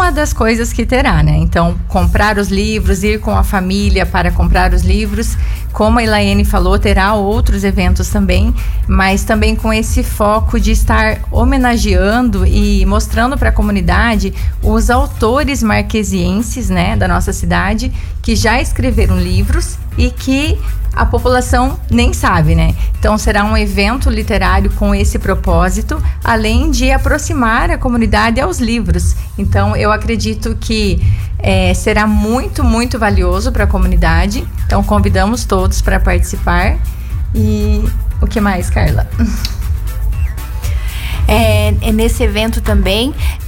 uma das coisas que terá, né? Então, comprar os livros, ir com a família para comprar os livros. Como a Elaine falou, terá outros eventos também, mas também com esse foco de estar homenageando e mostrando para a comunidade os autores marquesienses, né, da nossa cidade, que já escreveram livros e que a população nem sabe, né? Então será um evento literário com esse propósito, além de aproximar a comunidade aos livros. Então eu acredito que será muito, muito valioso para a comunidade. Então convidamos todos para participar. E o que mais, Carla? Nesse evento também,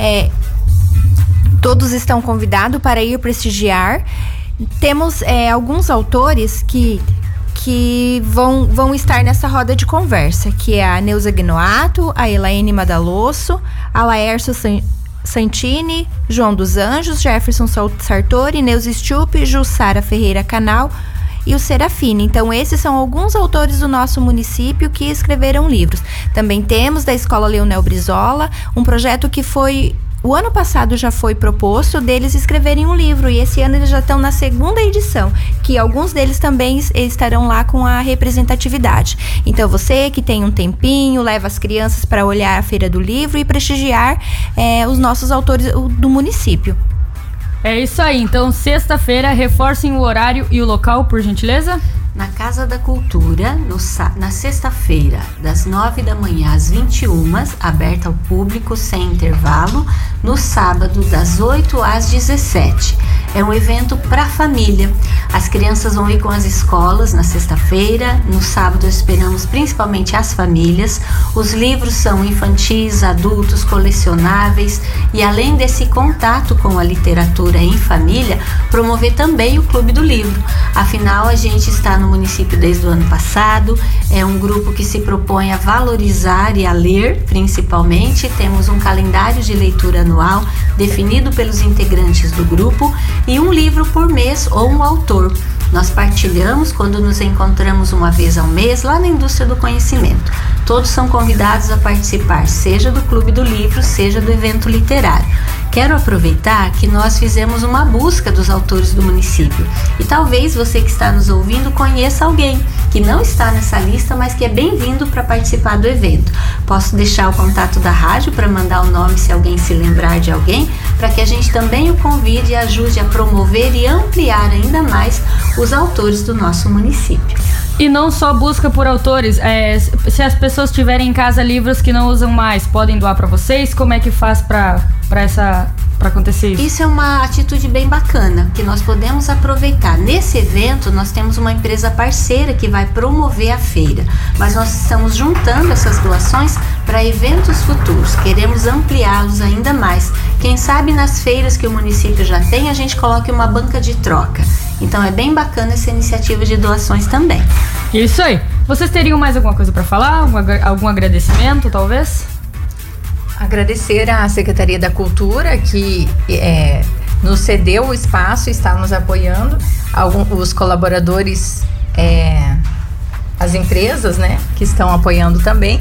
todos estão convidados para ir prestigiar. Temos alguns autores que vão estar nessa roda de conversa, que é a Neuza Gnoato, a Elaine Madalosso, a Laércio Santini, João dos Anjos, Jefferson Sartori, Neuza Stup, Jussara Ferreira Canal e o Serafine. Então, esses são alguns autores do nosso município que escreveram livros. Também temos da Escola Leonel Brizola, um projeto que o ano passado já foi proposto deles escreverem um livro, e esse ano eles já estão na segunda edição, que alguns deles também estarão lá com a representatividade. Então você que tem um tempinho, leva as crianças para olhar a Feira do Livro e prestigiar os nossos autores do município. É isso aí, então sexta-feira, reforcem o horário e o local, por gentileza. Na Casa da Cultura, na sexta-feira, das 9 da manhã às 21, aberta ao público sem intervalo. No sábado, das 8 às 17. É um evento para a família. As crianças vão ir com as escolas na sexta-feira. No sábado, esperamos principalmente as famílias. Os livros são infantis, adultos, colecionáveis. E além desse contato com a literatura em família, promover também o Clube do Livro. Afinal, a gente está no município desde o ano passado. É um grupo que se propõe a valorizar e a ler, principalmente. Temos um calendário de leitura anual definido pelos integrantes do grupo e um livro por mês ou um autor. Nós partilhamos quando nos encontramos uma vez ao mês lá na Indústria do Conhecimento. Todos são convidados a participar, seja do Clube do Livro, seja do evento literário. Quero aproveitar que nós fizemos uma busca dos autores do município e talvez você que está nos ouvindo conheça alguém que não está nessa lista, mas que é bem-vindo para participar do evento. Posso deixar o contato da rádio para mandar o nome se alguém se lembrar de alguém, para que a gente também o convide e ajude a promover e ampliar ainda mais os autores do nosso município. E não só busca por autores, se as pessoas tiverem em casa livros que não usam mais, podem doar para vocês? Como é que faz para acontecer isso? Isso é uma atitude bem bacana, que nós podemos aproveitar. Nesse evento, nós temos uma empresa parceira que vai promover a feira, mas nós estamos juntando essas doações para eventos futuros. Queremos ampliá-los ainda mais. Quem sabe nas feiras que o município já tem, a gente coloque uma banca de troca. Então é bem bacana essa iniciativa de doações também. Isso aí. Vocês teriam mais alguma coisa para falar? Algum agradecimento, talvez? Agradecer à Secretaria da Cultura que nos cedeu o espaço e está nos apoiando, os colaboradores, as empresas, né, que estão apoiando também,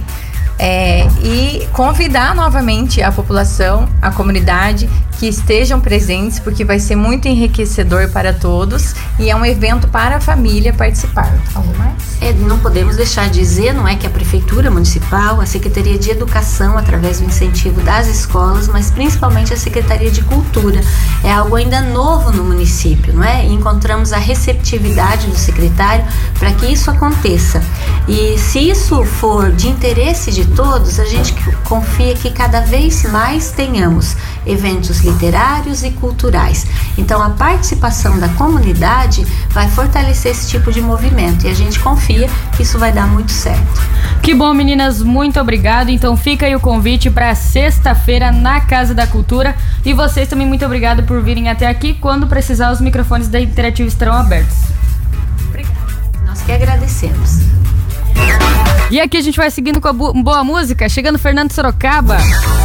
e convidar novamente a população, a comunidade, que estejam presentes, porque vai ser muito enriquecedor para todos e é um evento para a família participar. Algo mais? Não podemos deixar de dizer, não é que a Prefeitura Municipal, a Secretaria de Educação, através do incentivo das escolas, mas principalmente a Secretaria de Cultura. É algo ainda novo no município, não é? E encontramos a receptividade do secretário para que isso aconteça. E se isso for de interesse de todos, a gente confia que cada vez mais tenhamos eventos literários e culturais. Então a participação da comunidade vai fortalecer esse tipo de movimento e a gente confia que isso vai dar muito certo. Que bom, meninas, muito obrigado. Então fica aí o convite para sexta-feira na Casa da Cultura e vocês também muito obrigado por virem até aqui. Quando precisar, os microfones da Interativa estarão abertos. Obrigada. Nós que agradecemos. E aqui a gente vai seguindo com a boa música, chegando Fernando Sorocaba.